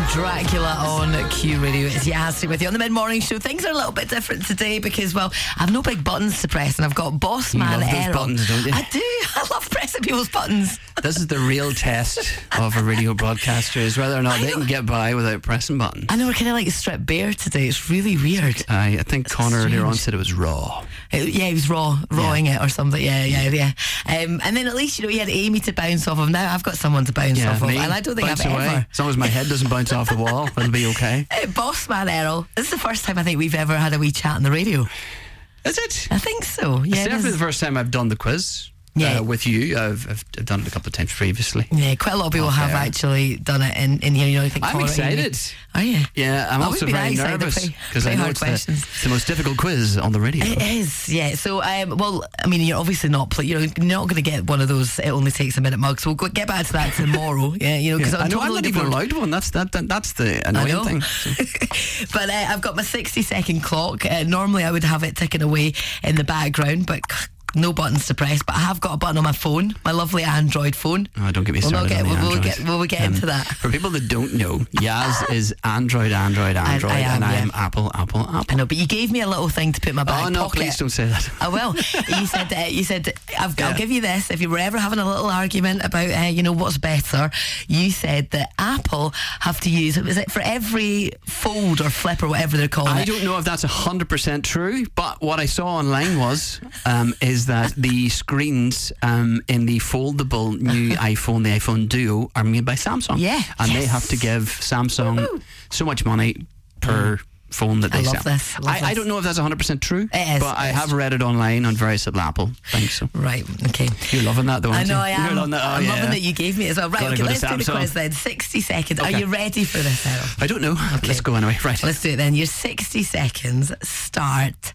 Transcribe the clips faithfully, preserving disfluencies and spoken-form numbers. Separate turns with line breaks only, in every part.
Dracula on Q Radio. It's Yassi with you on the mid-morning show. Things are a little bit different today because, well, I've no big buttons to press and I've got Boss
You
Man
love those
Errol.
buttons, don't you?
I do. I love pressing people's buttons.
This is the real test of a radio broadcaster, is whether or not
I
they
know.
can get by without pressing buttons.
I know we're kind of like a stripped bear today. It's really weird.
I, I think
It's
Connor earlier on
strange.
said it was raw.
Uh, yeah, he was raw, rawing it or something. Yeah, yeah, yeah. Um, and then at least, you know, he had Amy to bounce off of. Now I've got someone to bounce off of.
me,
And I don't think
bounce
I've
away.
ever.
As long as my head doesn't bounce off the wall, it'll be okay.
Uh, Boss Man Errol. This is the first time I think we've ever had a wee chat on the radio.
Is it?
I think so. Yeah,
It's
it
definitely
is.
the first time I've done the quiz.
Yeah.
Uh, with you. I've, I've I've done it a couple of times previously.
Yeah, quite a lot of people
Off
have
air.
actually done it in, in here. You know, I think
I'm
Connor,
excited.
Amy. Are you?
Yeah, I'm
I
also
wouldn't be that
very
excited to
nervous
play-
because
play
I know
hard
it's the,
questions.
it's the most difficult quiz on the radio.
It is, yeah. So, um, well, I mean, you're obviously not, play, you're not going to get one of those. It only takes a minute mugs. So we'll go, get back to that tomorrow. Yeah, you know, because
Yeah, I
I'm
know I'm
totally
not even
different.
allowed one. That's that, that that's the
I know.
annoying thing.
But uh, I've got my sixty second clock. Uh, normally, I would have it ticking away in the background, but no buttons to press. But I have got a button on my phone, my lovely Android phone.
Oh, don't get me
We'll not
started
get-
on the
we'll- we'll
Android.
get- we'll get into that.
For people that don't know, Yaz is Android, Android, Android,
I am,
and I
yeah.
am Apple, Apple, Apple.
I know, but you gave me a little thing to put in my back
Oh no,
pocket.
please don't say that.
I will. You said, uh, you said, I've,
Yeah.
I'll give you this. If you were ever having a little argument about, uh, you know, what's better, you said that Apple have to use, is it for every fold or flip or whatever they're calling
I
it?
don't know if that's one hundred percent true, but what I saw online was um, is that the screens um, in the foldable new iPhone, the iPhone Duo, are made by Samsung.
Yeah.
And they
Yes.
have to give Samsung
Woohoo.
so much money per phone that
I
they
love
sell.
this, I love
I, I
this.
don't know if that's one hundred percent true,
It is,
but I
it is.
have read it online on various little Apple things. So.
Right, okay.
You're loving that, though,
I
aren't
know
you?
I am.
You're loving that. Oh,
I'm
yeah.
loving that you gave me it as well. Right,
Gotta
okay,
go to
let's do the
Samsung.
quiz then. sixty seconds. Are
Okay.
you ready for this, Errol?
I don't know. Let's go anyway. Right.
Let's do it then. Your sixty seconds start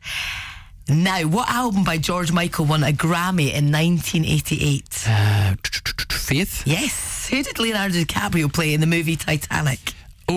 now. What album by George Michael won a Grammy in nineteen eighty-eight?
Uh, Faith?
Yes. Who did Leonardo DiCaprio play in the movie Titanic?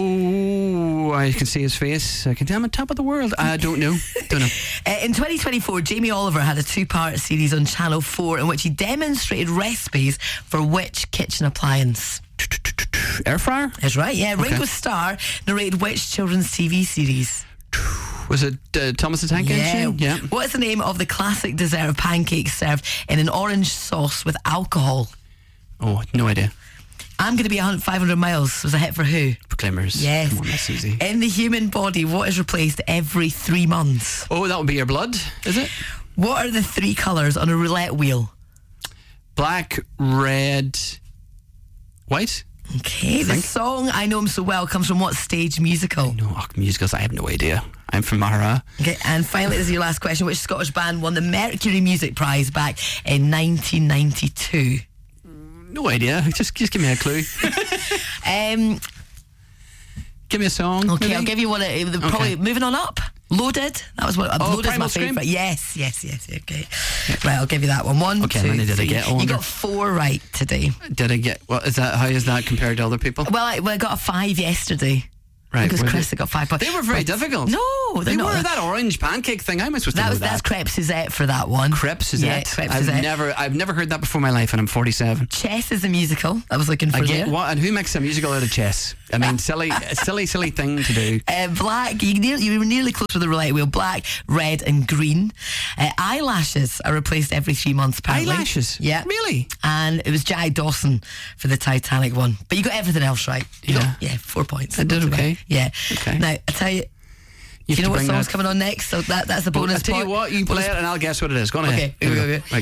Oh, I can see his face. I can tell him on top of the world. I don't know. Don't know.
Uh, in twenty twenty-four, Jamie Oliver had a two-part series on Channel four in which he demonstrated recipes for which kitchen appliance?
Air fryer?
That's right, yeah. Ringo Starr narrated which children's T V series?
Was it uh, Thomas the Tank Engine? Yeah.
What is the name of the classic dessert of pancakes served in an orange sauce with alcohol?
Oh, no idea.
I'm going to be five hundred miles was a hit for who?
Proclaimers.
Yes.
Come on, that's easy.
In the human body, what is replaced every three months?
Oh, that would be your blood, is it?
What are the three colours on a roulette wheel?
Black, red, white?
Okay, the
think.
song I Know Him So Well comes from what stage musical?
No, oh, musicals, I have no idea. I'm from Mahara.
Okay, and finally, this is your last question. Which Scottish band won the Mercury Music Prize back in nineteen ninety-two?
No idea. Just just give me a clue.
Um,
Give me a song.
okay,
maybe?
I'll give you one. Uh, the- probably moving on up. Loaded. That was what. Uh,
Oh,
Loaded's my
Primal Scream?
favourite. Yes, yes, yes. Okay. Right, I'll give you that one. One,
Okay,
two,
how many did I
three.
get? I
You
wonder.
got four right today.
Did I get... What is that? How is that compared to other people?
Well, I, well, I got a five yesterday.
Right,
Because
were
Chris
they-
got five points.
They were very
But-
difficult.
No, they're
They
not.
were that orange pancake thing. How am I supposed to
That
know
was
that?
that's Crêpe Suzette for that one.
Crêpe Suzette.
Yeah, Crêpe
I've
Suzette.
never, I've never heard that before in my life, and I'm forty-seven.
Chess is a musical. I was looking for
I get
there.
what? And who makes a musical out of chess? I mean, silly, silly, silly thing to do.
Uh, black, you, near, you were nearly close with the roulette wheel. Black, red, and green. Uh, eyelashes are replaced every three months. Apparently.
Eyelashes?
Yeah,
Really?
And it was Jack Dawson for the Titanic one, but you got everything else right. You
Yeah.
got, yeah, four points.
I did
Not too
okay.
bad. Yeah.
Okay.
Now I tell you,
You
do you know
have to
what
bring
song's
that-
coming on next? So that that's the
Well,
bonus
I'll tell you
part.
what, you play
Bonus-
it and I'll guess what it is. Go on
Okay,
ahead.
here we
Here
go,
we
okay.
Right.